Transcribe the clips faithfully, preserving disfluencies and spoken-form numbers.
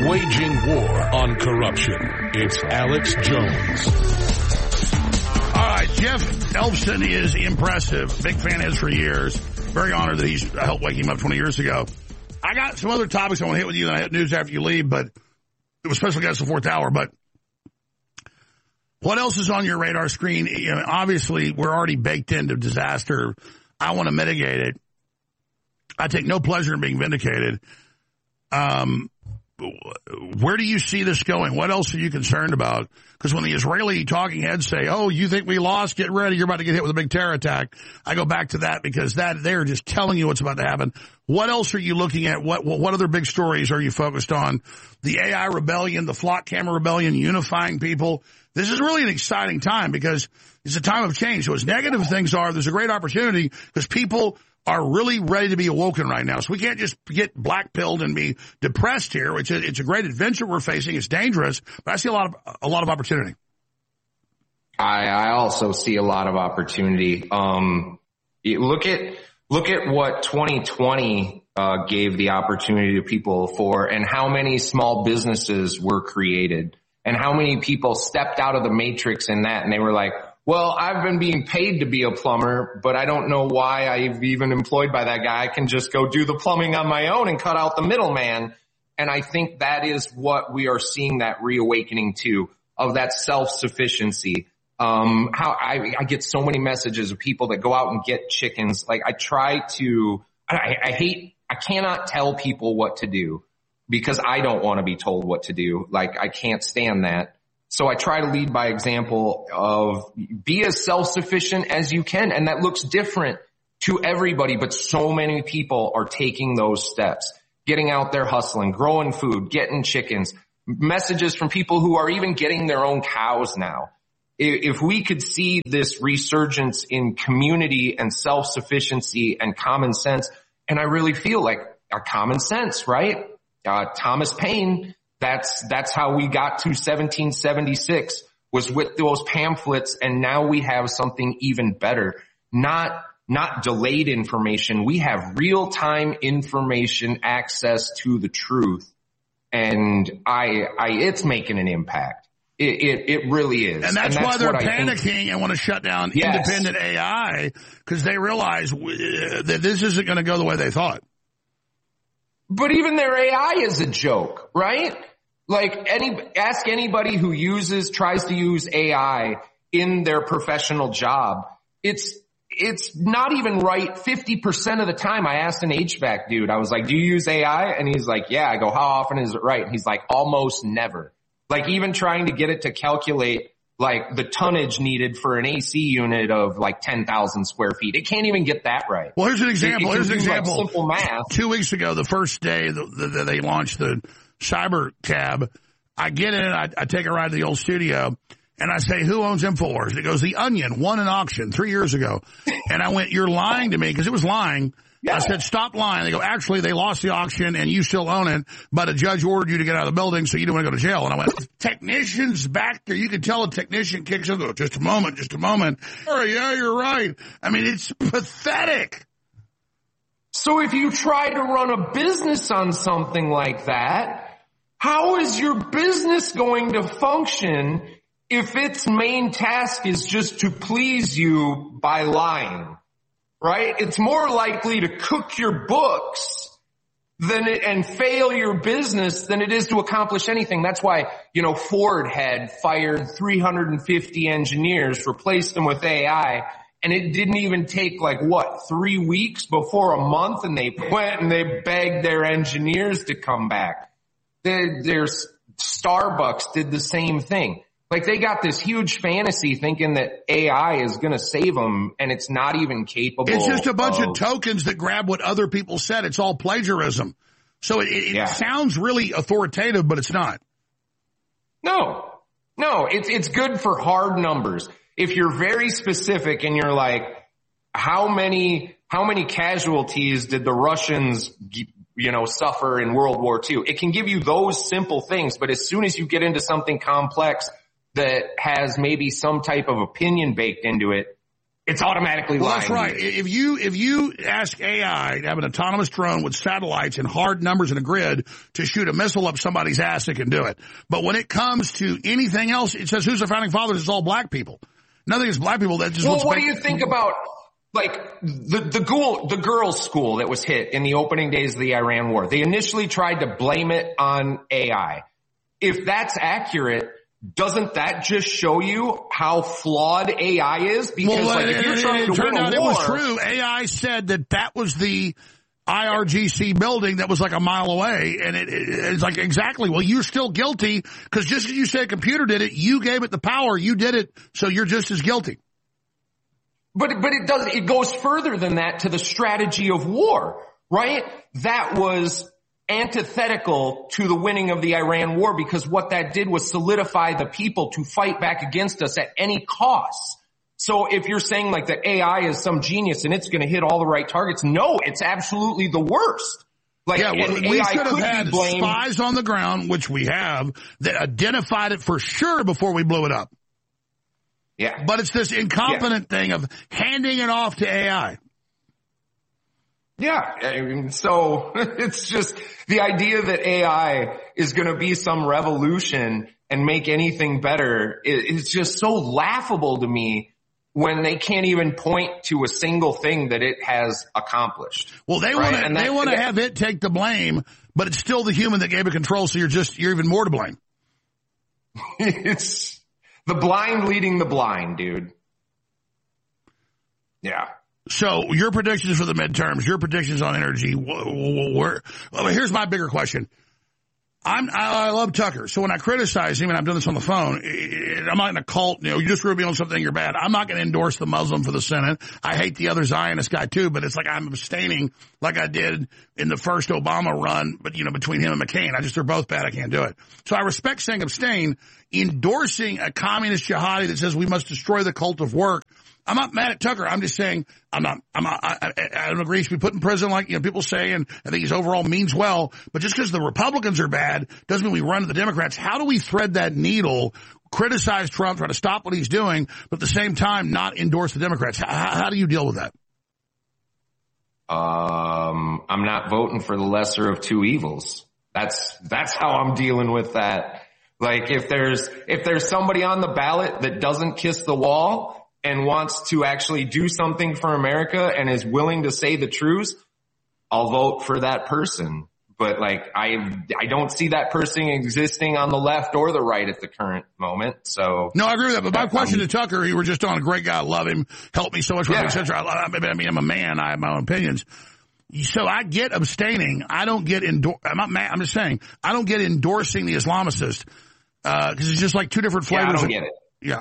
Waging war on corruption. It's Alex Jones. All right, Jeff Elfson is impressive. Big fan is for years. Very honored that he's helped wake him up twenty years ago. I got some other topics I want to hit with you, and I hit news after you leave, but it was special guest the fourth hour. But what else is on your radar screen? You know, obviously, we're already baked into disaster. I want to mitigate it. I take no pleasure in being vindicated. Um, where do you see this going? What else are you concerned about? Because when the Israeli talking heads say, oh, you think we lost? Get ready. You're about to get hit with a big terror attack. I go back to that because that they're just telling you what's about to happen. What else are you looking at? What, what, what other big stories are you focused on? The A I rebellion, the flock camera rebellion, unifying people. This is really an exciting time because it's a time of change. So as negative things are, there's a great opportunity because people are really ready to be awoken right now. So we can't just get black-pilled and be depressed here. It's a, it's a great adventure we're facing. It's dangerous, but I see a lot of, a lot of opportunity. I, I also see a lot of opportunity. Um, look at, look at what twenty twenty, uh, gave the opportunity to people for and how many small businesses were created and how many people stepped out of the matrix in that. And they were like, well, I've been being paid to be a plumber, but I don't know why I've even employed by that guy. I can just go do the plumbing on my own and cut out the middleman. And I think that is what we are seeing, that reawakening to, of that self-sufficiency. Um, how I, I get so many messages of people that go out and get chickens. Like I try to, I, I hate, I cannot tell people what to do because I don't want to be told what to do. Like I can't stand that. So I try to lead by example of be as self-sufficient as you can. And that looks different to everybody, but so many people are taking those steps, getting out there hustling, growing food, getting chickens, messages from people who are even getting their own cows now. If we could see this resurgence in community and self-sufficiency and common sense, and I really feel like a common sense, right? Uh, Thomas Paine, That's, that's how we got to seventeen seventy-six was with those pamphlets. And now we have something even better, not, not delayed information. We have real time information, access to the truth. And I, I, it's making an impact. It, it, it really is. And that's, and that's why they're panicking and want to shut down yes. independent A I because they realize w- that this isn't going to go the way they thought. But even their A I is a joke, right? Like any, ask anybody who uses, tries to use A I in their professional job. It's, it's not even right fifty percent of the time. I asked an H V A C dude, I was like, do you use A I? And he's like, yeah. I go, how often is it right? And he's like, almost never. Like even trying to get it to calculate like the tonnage needed for an A C unit of like ten thousand square feet. It can't even get that right. Well, here's an example. Here's an example. Like simple math. Two weeks ago, the first day that they launched the Cyber Cab, I get in, I, I take a ride to the old studio, and I say, who owns InfoWars? And it goes, The Onion won an auction three years ago. And I went, you're lying to me, because it was lying. Yeah. I said, stop lying. They go, actually, they lost the auction and you still own it, but a judge ordered you to get out of the building, so you don't want to go to jail. And I went, technicians back there. You can tell a technician kicks in. Go, just a moment, just a moment. Oh, yeah, you're right. I mean, it's pathetic. So if you try to run a business on something like that, how is your business going to function if its main task is just to please you by lying? Right? It's more likely to cook your books than it, and fail your business than it is to accomplish anything. That's why, you know, Ford had fired three hundred fifty engineers, replaced them with A I, and it didn't even take like what, three weeks before a month, and they went and they begged their engineers to come back. Their, their Starbucks did the same thing. Like they got this huge fantasy thinking that A I is going to save them, and it's not even capable. It's just a bunch of, of tokens that grab what other people said. It's all plagiarism. So it, it, yeah. it sounds really authoritative, but it's not. No, no, it's, it's good for hard numbers. If you're very specific and you're like, how many, how many casualties did the Russians, you know, suffer in World War Two? It can give you those simple things, but as soon as you get into something complex that has maybe some type of opinion baked into it, it's automatically well, lying. That's right. If you, if you ask A I to have an autonomous drone with satellites and hard numbers and a grid to shoot a missile up somebody's ass, it can do it. But when it comes to anything else, it says, who's the founding fathers? It's all black people. Nothing is black people. That just well, looks what back- do you think about, like, the, the girl, the girls' school that was hit in the opening days of the Iran war? They initially tried to blame it on A I. If that's accurate, doesn't that just show you how flawed A I is? Because well, like, if you're trying it, it to win turned out a war, it was true. A I said that that was the I R G C building that was like a mile away, and it, it, it's like, exactly, well, you're still guilty, because just as you say a computer did it, you gave it the power, you did it, so you're just as guilty. But, but it does, it goes further than that to the strategy of war, right? That was antithetical to the winning of the Iran war, because what that did was solidify the people to fight back against us at any cost. So if you're saying like that A I is some genius and it's going to hit all the right targets, no, it's absolutely the worst. Like, yeah, well, we A I should have could had be blamed. spies on the ground, which we have, that identified it for sure before we blew it up. Yeah. But it's this incompetent yeah. thing of handing it off to A I. Yeah. I mean, so it's just the idea that A I is going to be some revolution and make anything better. It's just so laughable to me when they can't even point to a single thing that it has accomplished. Well, they right? want to, they want to have it take the blame, but it's still the human that gave it control. So you're just, you're even more to blame. It's the blind leading the blind, dude. Yeah. So your predictions for the midterms, your predictions on energy, where, well, here's my bigger question. I'm, I, I love Tucker. So when I criticize him, and I've done this on the phone, I'm not in a cult, you know, you just revealing something, you're bad. I'm not going to endorse the Muslim for the Senate. I hate the other Zionist guy too, but it's like I'm abstaining like I did in the first Obama run, but you know, between him and McCain. I just, they're both bad. I can't do it. So I respect saying abstain. Endorsing a communist jihadi that says we must destroy the cult of work. I'm not mad at Tucker. I'm just saying I'm not, I'm not, I, I, I don't agree he should be put in prison like, you know, people say, and I think he's overall means well, but just because the Republicans are bad doesn't mean we run to the Democrats. How do we thread that needle, criticize Trump, try to stop what he's doing, but at the same time not endorse the Democrats? How, how do you deal with that? Um, I'm not voting for the lesser of two evils. That's, that's how I'm dealing with that. Like if there's, if there's somebody on the ballot that doesn't kiss the wall and wants to actually do something for America and is willing to say the truth, I'll vote for that person. But like, I, I don't see that person existing on the left or the right at the current moment. So. No, I agree with that. But my question to Tucker, you were just on a great guy. I love him. Helped me so much. Yeah. et cetera. I, I mean, I'm a man. I have my own opinions. So I get abstaining. I don't get endor- I'm not mad. I'm just saying I don't get endorsing the Islamicist. Uh, cause it's just like two different flavors. Yeah, I don't of, get it. Yeah.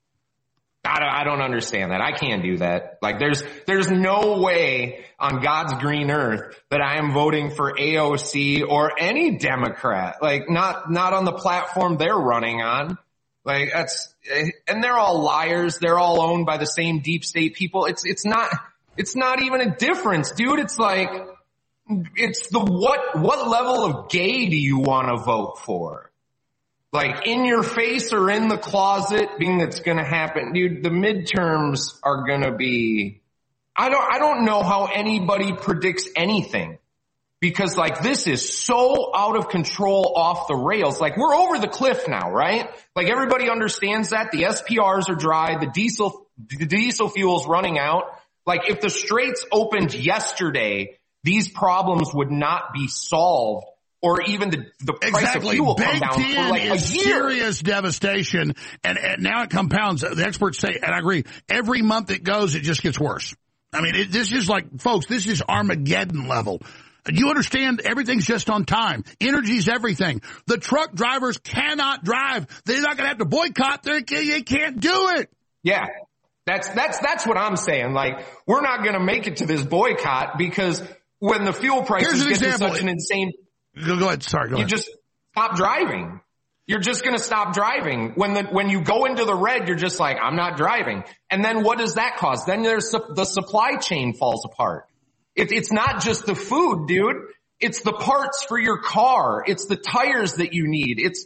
I don't, I don't understand that. I can't do that. Like there's, there's no way on God's green earth that I am voting for A O C or any Democrat. Like not, not on the platform they're running on. Like that's, and they're all liars. They're all owned by the same deep state people. It's, it's not, it's not even a difference, dude. It's like, it's the what, what level of gay do you want to vote for? Like in your face or in the closet thing that's going to happen. Dude, the midterms are going to be, I don't, I don't know how anybody predicts anything because like this is so out of control off the rails. Like we're over the cliff now, right? Like everybody understands that the S P Rs are dry. The diesel, the diesel fuel's running out. Like if the straits opened yesterday, these problems would not be solved. Or even the, the price exactly. of fuel Baked come down for like a year. Serious devastation. And, and now it compounds. The experts say, and I agree, every month it goes, it just gets worse. I mean, it, this is like, folks, this is Armageddon level. You understand everything's just on time. Energy's everything. The truck drivers cannot drive. They're not going to have to boycott. They're, they can't do it. Yeah. That's, that's, that's what I'm saying. Like, we're not going to make it to this boycott because when the fuel prices get to such an insane... Go, go ahead. Sorry, go you ahead. You just stop driving. You're just going to stop driving. When the, when you go into the red, you're just like, I'm not driving. And then what does that cause? Then there's the supply chain falls apart. It, it's not just the food, dude. It's the parts for your car. It's the tires that you need. It's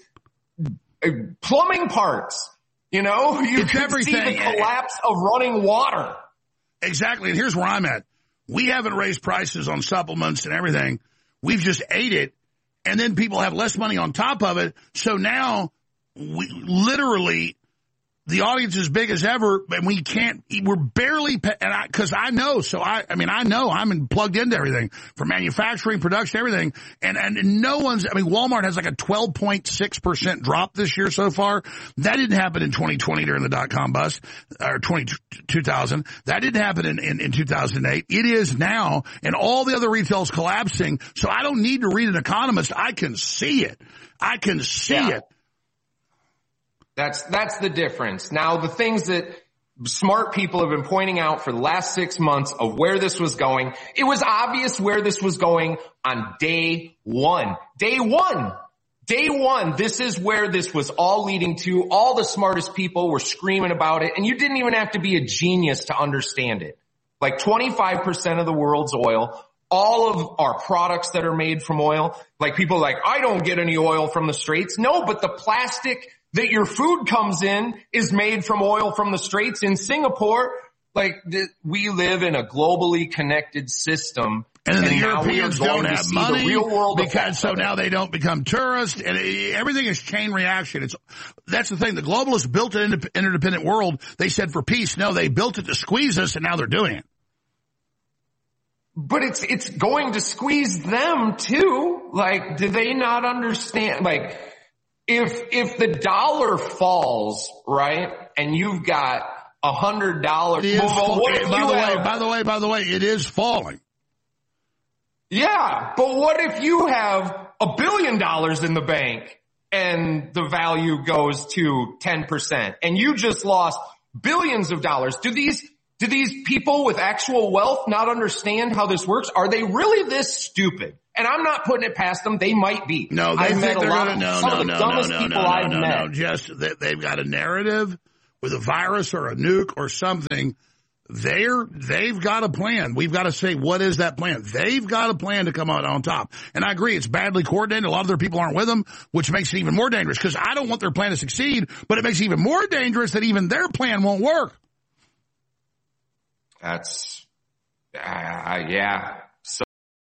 plumbing parts. You know, you it's can everything. see the collapse of running water. Exactly. And here's where I'm at. We haven't raised prices on supplements and everything. We've just ate it. And then people have less money on top of it. So now we literally, the audience is big as ever, and we can't, we're barely, and I, cause I know, so I, I mean, I know I'm plugged into everything from manufacturing, production, everything. And, and no one's, I mean, Walmart has like a twelve point six percent drop this year so far. That didn't happen in twenty twenty during the dot-com bust, or twenty, two thousand. That didn't happen in, in, in two thousand eight. It is now, and all the other retail's collapsing. So I don't need to read an economist. I can see it. I can see yeah. it. That's, that's the difference. Now, the things that smart people have been pointing out for the last six months of where this was going, it was obvious where this was going on day one. Day one. Day one, this is where this was all leading to. All the smartest people were screaming about it, and you didn't even have to be a genius to understand it. Like twenty-five percent of the world's oil, all of our products that are made from oil, like people are like, I don't get any oil from the Straits. No, but the plastic that your food comes in is made from oil from the Straits in Singapore. Like, th- we live in a globally connected system. And then and the Europeans don't have money real world because so now they don't become tourists, and it, everything is chain reaction. It's that's the thing. The globalists built an indep- interdependent world. They said for peace. No, they built it to squeeze us, and now they're doing it. But it's it's going to squeeze them too. Like, do they not understand? Like, if if the dollar falls, right, and you've got a hundred dollars, well, what if by you the have, way, by the way, by the way, it is falling. Yeah, but what if you have a billion dollars in the bank and the value goes to ten percent and you just lost billions of dollars? Do these do these people with actual wealth not understand how this works? Are they really this stupid? And I'm not putting it past them. They might be. No, they I've think met they're a lot gonna, of no, some no, of the no, dumbest no, no, people no, I've no, met. no. Just they, they've got a narrative with a virus or a nuke or something. They're, they've got a plan. We've got to say, what is that plan? They've got a plan to come out on top. And I agree, it's badly coordinated. A lot of their people aren't with them, which makes it even more dangerous because I don't want their plan to succeed, but it makes it even more dangerous that even their plan won't work. That's, uh, yeah.